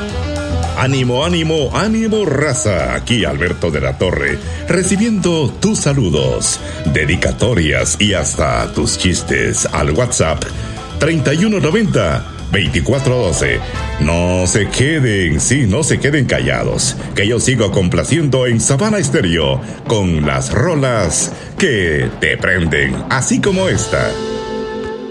Ánimo, ánimo, ánimo, raza. Aquí Alberto de la Torre, recibiendo tus saludos, dedicatorias y hasta tus chistes al WhatsApp 3190-2412. No se queden callados, que yo sigo complaciendo en Sabana Estéreo con las rolas que te prenden, así como esta.